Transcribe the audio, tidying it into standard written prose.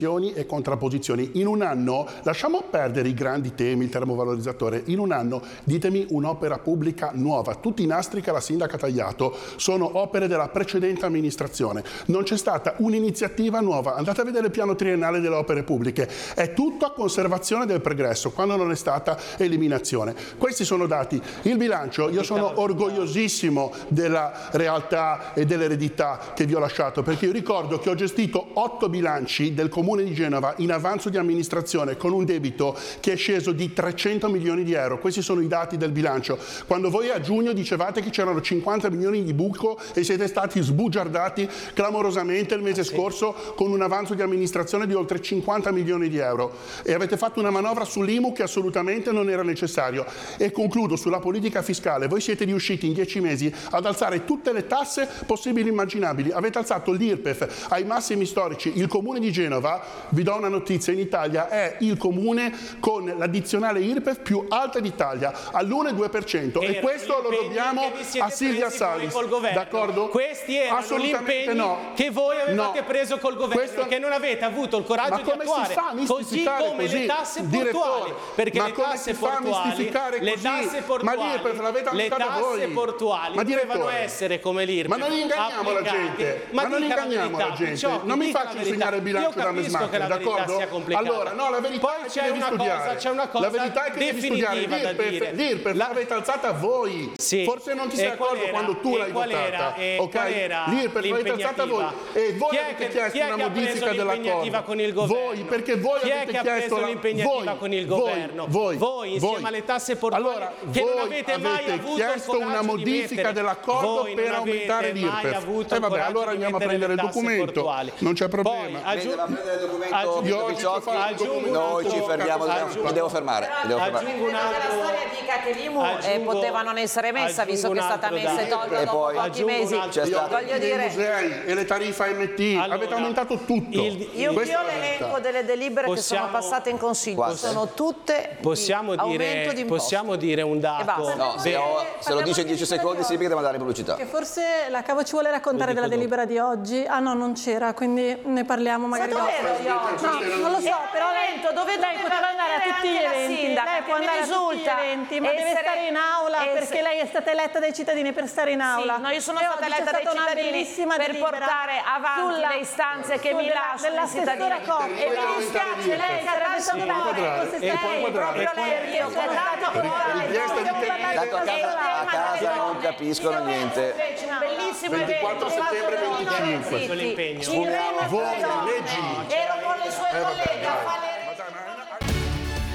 e contrapposizioni. In un anno, lasciamo perdere i grandi temi, il termovalorizzatore, in un anno ditemi un'opera pubblica nuova. Tutti i nastri che la sindaca ha tagliato sono opere della precedente amministrazione. Non c'è stata un'iniziativa nuova. Andate a vedere il piano triennale delle opere pubbliche. È tutto a conservazione del pregresso, quando non è stata eliminazione. Questi sono dati. Il bilancio, io sono orgogliosissimo della realtà e dell'eredità che vi ho lasciato, perché io ricordo che ho gestito 8 bilanci del Comune di Genova in avanzo di amministrazione con un debito che è sceso di 300 milioni di euro. Questi sono i dati del bilancio. Quando voi a giugno dicevate che c'erano 50 milioni di buco e siete stati sbugiardati clamorosamente il mese scorso con un avanzo di amministrazione di oltre 50 milioni di euro e avete fatto una manovra sull'IMU che assolutamente non era necessario. E concludo sulla politica fiscale. Voi siete riusciti in 10 mesi ad alzare tutte le tasse possibili e immaginabili. Avete alzato l'IRPEF ai massimi storici. Il Comune di Genova, vi do una notizia, in Italia è il comune con l'addizionale IRPEF più alta d'Italia, all'1,2%, e questo lo dobbiamo a Silvia Salis, d'accordo? Questi erano gli impegni che voi avevate preso col governo, che non avete avuto il coraggio di attuare, così come le tasse portuali, perché le tasse portuali dovevano essere come l'IRPEF. Ma non inganniamo la gente, non mi faccio insegnare il bilancio da me. D'accordo? Allora, no, la verità è che devi studiare. La verità è che devi studiare. L'IRPEF l'avete alzata voi. Sì. Forse non ti sei accorto quando tu l'hai votata. L'IRPEF l'avete alzata voi. E voi avete chiesto una modifica dell'accordo. Voi, perché voi avete chiesto l'impegnativa con il governo. Voi, insieme alle tasse portuali, che non avete mai avuto chiesto una modifica dell'accordo per aumentare l'IRPEF. Vabbè, allora andiamo a prendere il documento. Non c'è problema. Noi ci fermiamo, mi devo fermare. Aggiungo un altro. La storia dica che l'IMU poteva non essere messa, visto che è stata messa e tolta dopo pochi mesi. Voglio dire, i musei e le tariffe AMT, avete aumentato tutto. Io l'elenco delle delibere che sono passate in consiglio, sono tutte aumento di imposte. Possiamo dire un dato? No, se lo dice in 10 secondi significa che devo dare pubblicità. Che forse la Cavo ci vuole raccontare della delibera di oggi. Ah no, non c'era, quindi ne parliamo magari dopo. No, non lo so, però dove lei poteva andare a tutti gli eventi, lei può andare a tutti gli eventi, ma deve stare in aula perché lei è stata eletta dai cittadini per stare in aula. Sì, no, io sono stata eletta dai cittadini per portare avanti le istanze che mi lasciano i cittadini. E mi dispiace, lei sarebbe stato proprio lei, io sono Tanto a casa non capiscono niente. Bellissimo 24 settembre 25. Ero con le sue colleghe a fare